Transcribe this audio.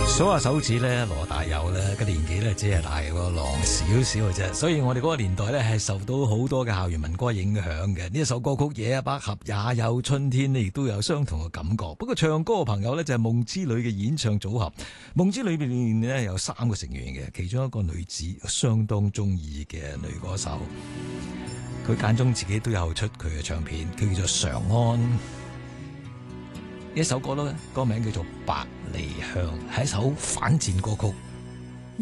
數下手指咧，羅大佑咧嘅年紀咧只係大個狼少少嘅啫，所以我哋嗰個年代咧係受到好多嘅校園民歌影響嘅。呢一首歌曲《野百合也有春天》呢，亦都有相同嘅感覺。不過唱歌嘅朋友咧就係夢之旅嘅演唱組合。夢之旅裏面咧有3個成員嘅，其中一個女子相當中意嘅女歌手，佢間中自己都有出佢嘅唱片，佢叫做常安。呢首歌咧，歌名叫做《百里香》，係一首反戰歌曲。